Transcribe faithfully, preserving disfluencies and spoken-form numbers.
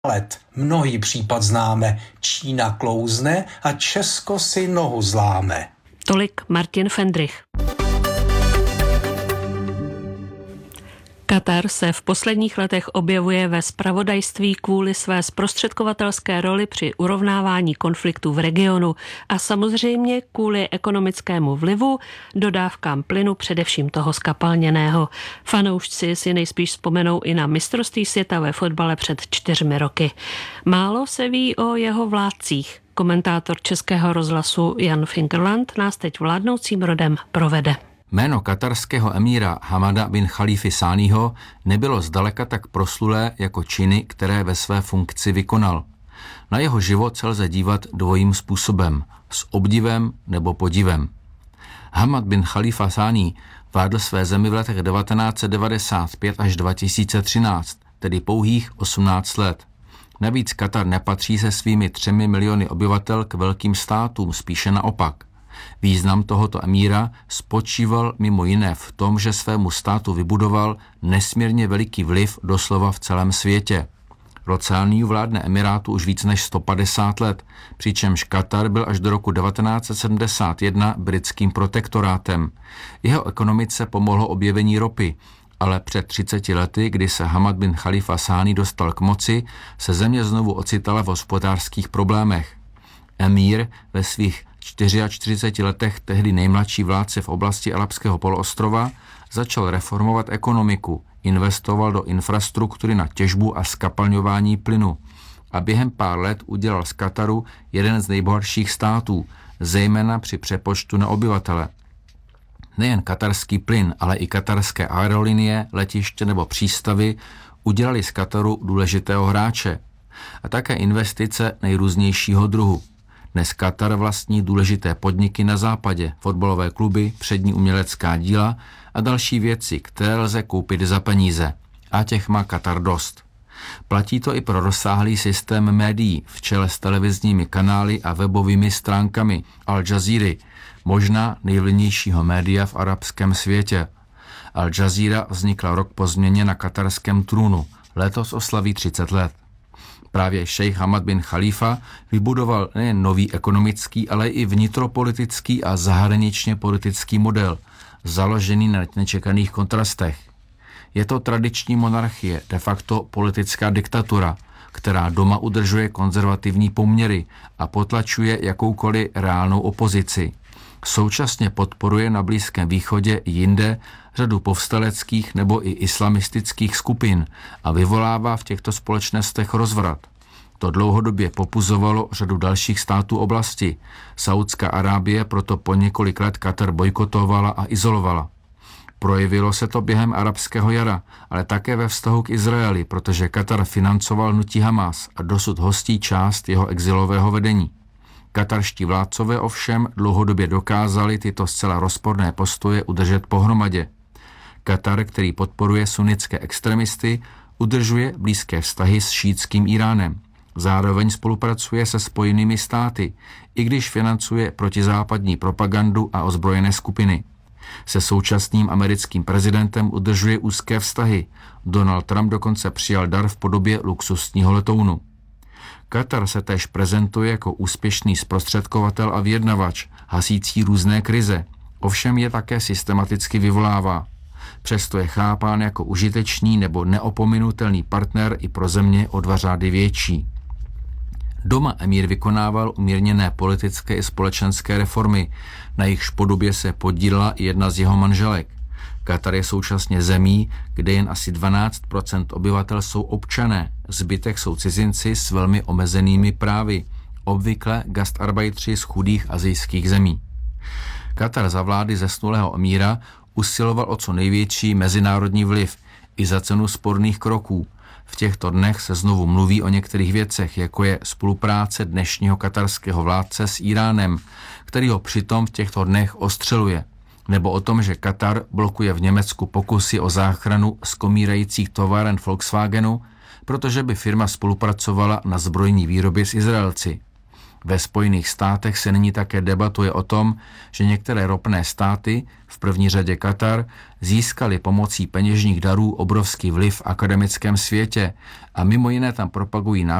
let. Mnohý případ známe. Čína klouzne a Česko si nohu zláme. Tolik Martin Fendrich. Katar se v posledních letech objevuje ve zpravodajství kvůli své zprostředkovatelské roli při urovnávání konfliktů v regionu a samozřejmě kvůli ekonomickému vlivu, dodávkám plynu, především toho skapalněného. Fanoušci si nejspíš vzpomenou i na mistrovství světa ve fotbale před čtyřmi roky. Málo se ví o jeho vládcích. Komentátor Českého rozhlasu Jan Finkerland nás teď vládnoucím rodem provede. Jméno katarského emíra Hamada bin Chalífy Sáního nebylo zdaleka tak proslulé jako činy, které ve své funkci vykonal. Na jeho život se lze dívat dvojím způsobem, s obdivem nebo podivem. Hamad bin Chalífa Sáni vládl své zemi v letech devatenáct set devadesát pět až dva tisíce třináct, tedy pouhých osmnáct let. Navíc Katar nepatří se svými třemi miliony obyvatel k velkým státům, spíše naopak. Význam tohoto emíra spočíval mimo jiné v tom, že svému státu vybudoval nesmírně veliký vliv doslova v celém světě. Rod Sániů vládne emirátu už víc než sto padesát let, přičemž Katar byl až do roku devatenáct set sedmdesát jedna britským protektorátem. Jeho ekonomice pomohlo objevení ropy, ale před třiceti lety, kdy se Hamad bin Chalífa Sáni dostal k moci, se země znovu ocitala v hospodářských problémech. Emír ve svých čtyřiačtyřiceti letech, tehdy nejmladší vládce v oblasti Arabského poloostrova, začal reformovat ekonomiku, investoval do infrastruktury na těžbu a zkapalňování plynu a během pár let udělal z Kataru jeden z nejbohatších států, zejména při přepočtu na obyvatele. Nejen katarský plyn, ale i katarské aerolinie, letiště nebo přístavy udělali z Kataru důležitého hráče a také investice nejrůznějšího druhu. Dnes Katar vlastní důležité podniky na západě, fotbalové kluby, přední umělecká díla a další věci, které lze koupit za peníze. A těch má Katar dost. Platí to i pro rozsáhlý systém médií v čele s televizními kanály a webovými stránkami Al Jazeera, možná nejvlivnějšího média v arabském světě. Al Jazeera vznikla rok po změně na katarském trůnu. Letos oslaví třicet let. Právě šejch Hamad bin Chalífa vybudoval nejen nový ekonomický, ale i vnitropolitický a zahraničně politický model, založený na nečekaných kontrastech. Je to tradiční monarchie, de facto politická diktatura, která doma udržuje konzervativní poměry a potlačuje jakoukoliv reálnou opozici. Současně podporuje na Blízkém východě i jinde řadu povstaleckých nebo i islamistických skupin a vyvolává v těchto společnostech rozvrat. To dlouhodobě popuzovalo řadu dalších států oblasti. Saudská Arábie proto po několik let Katar bojkotovala a izolovala. Projevilo se to během arabského jara, ale také ve vztahu k Izraeli, protože Katar financoval hnutí Hamas a dosud hostí část jeho exilového vedení. Katarští vládcové ovšem dlouhodobě dokázali tyto zcela rozporné postoje udržet pohromadě. Katar, který podporuje sunnické extremisty, udržuje blízké vztahy s šítským Iránem. Zároveň spolupracuje se Spojenými státy, i když financuje protizápadní propagandu a ozbrojené skupiny. Se současným americkým prezidentem udržuje úzké vztahy. Donald Trump dokonce přijal dar v podobě luxusního letounu. Katar se též prezentuje jako úspěšný zprostředkovatel a vyjednavač, hasící různé krize. Ovšem je také systematicky vyvolává. Přesto je chápán jako užitečný nebo neopominutelný partner i pro země o dva řády větší. Doma emír vykonával umírněné politické i společenské reformy, na jejichž podobě se podílela i jedna z jeho manželek. Katar je současně zemí, kde jen asi dvanáct procent obyvatel jsou občané, zbytek jsou cizinci s velmi omezenými právy, obvykle gastarbeitři z chudých asijských zemí. Katar za vlády zesnulého emíra usiloval o co největší mezinárodní vliv i za cenu sporných kroků. V těchto dnech se znovu mluví o některých věcech, jako je spolupráce dnešního katarského vládce s Iránem, který ho přitom v těchto dnech ostřeluje, nebo o tom, že Katar blokuje v Německu pokusy o záchranu skomírajících továren Volkswagenu, protože by firma spolupracovala na zbrojní výrobě s Izraelci. Ve Spojených státech se nyní také debatuje o tom, že některé ropné státy, v první řadě Katar, získaly pomocí peněžních darů obrovský vliv v akademickém světě a mimo jiné tam propagují